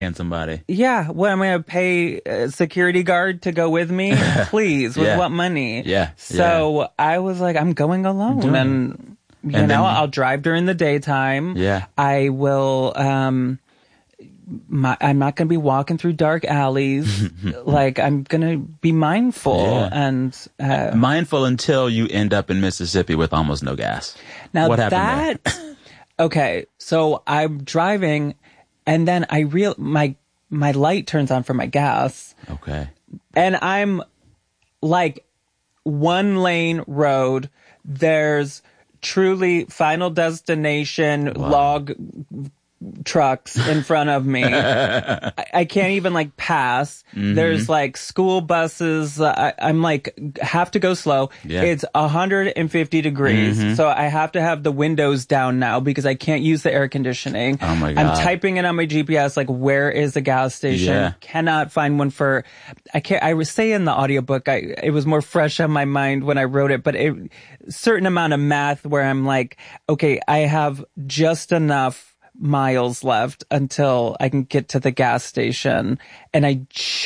and somebody. Yeah, what, am I going to pay a security guard to go with me? Please, with what money? Yeah. So I was like, I'm going alone. And, you know, I'll drive during the daytime. Yeah. I will, I'm not going to be walking through dark alleys. Like, I'm going to be mindful and mindful until you end up in Mississippi with almost no gas. Now what happened there? Okay, so I'm driving, and then my light turns on for my gas. Okay. And I'm like, one lane road. There's truly Final Destination log trucks in front of me. I can't even like pass. There's like school buses. I'm like, have to go slow. It's 150 degrees. So I have to have the windows down now because I can't use the air conditioning. Oh my God. I'm typing in on my GPS, like, where is the gas station? Cannot find one for, I was saying in the audiobook, it was more fresh on my mind when I wrote it, but certain amount of math where I'm like, okay, I have just enough miles left until I can get to the gas station. And I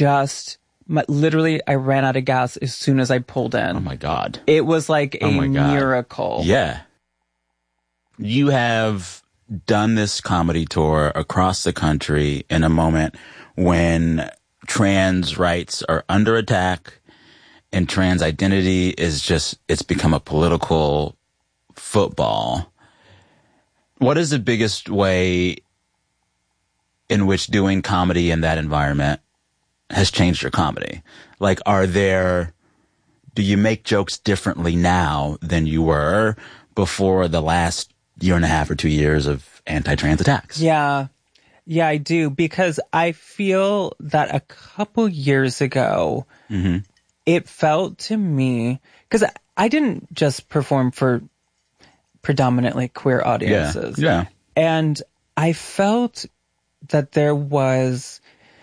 ran out of gas as soon as I pulled in. Oh my God. It was like a miracle. Yeah. You have done this comedy tour across the country in a moment when trans rights are under attack and trans identity it's become a political football. What is the biggest way in which doing comedy in that environment has changed your comedy? Like, do you make jokes differently now than you were before the last year and a half or 2 years of anti-trans attacks? Yeah. Yeah, I do. Because I feel that a couple years ago, it felt to me, because I didn't just perform for predominantly queer audiences. Yeah. And I felt that there was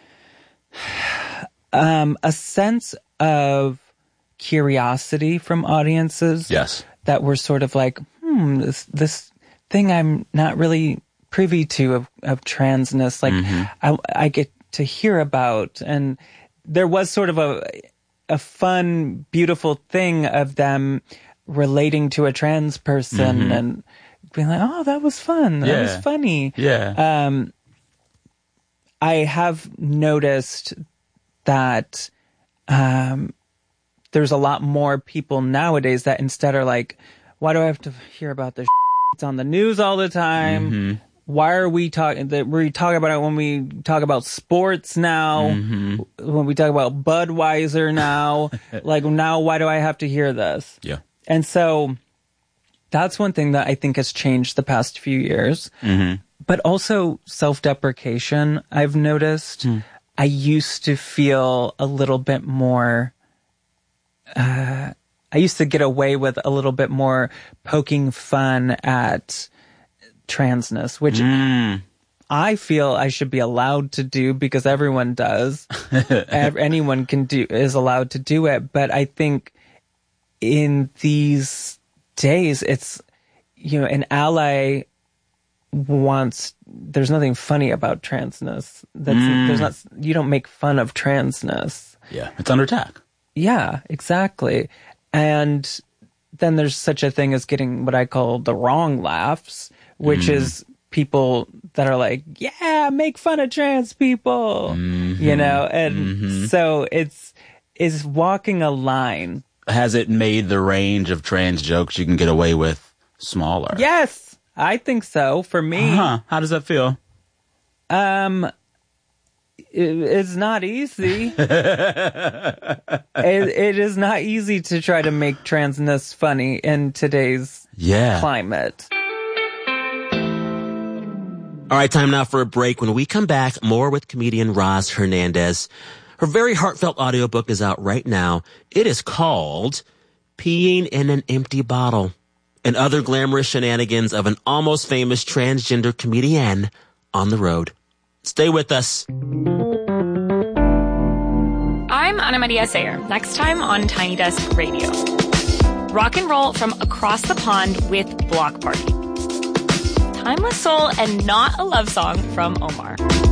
a sense of curiosity from audiences. Yes. That were sort of like, this thing I'm not really privy to of transness. Like, I get to hear about. And there was sort of a fun, beautiful thing of them relating to a trans person and being like, oh, that was fun. That was funny. Yeah. I have noticed that there's a lot more people nowadays that instead are like, why do I have to hear about this? It's on the news all the time. Why are we talking? We talk about it when we talk about sports now. When we talk about Budweiser now. Like, now, why do I have to hear this? Yeah. And so that's one thing that I think has changed the past few years. But also self-deprecation, I've noticed. I used to feel a little bit more... I used to get away with a little bit more poking fun at transness, which I feel I should be allowed to do because everyone does. Anyone is allowed to do it. But I think in these days, it's, an ally there's nothing funny about transness. You don't make fun of transness. Yeah. It's under attack. Yeah, exactly. And then there's such a thing as getting what I call the wrong laughs, which is people that are like, yeah, make fun of trans people, and so it's walking a line. Has it made the range of trans jokes you can get away with smaller? Yes, I think so. For me. How does that feel? It's not easy. It is not easy to try to make transness funny in today's climate. All right, time now for a break. When we come back, more with comedian Roz Hernandez. Her very heartfelt audiobook is out right now. It is called Peeing in an Empty Bottle and Other Glamorous Shenanigans of an Almost Famous Transgender Comedian on the Road. Stay with us. I'm Ana Maria Sayer. Next time on Tiny Desk Radio. Rock and roll from across the pond with Block Party. Timeless soul and not a love song from Omar.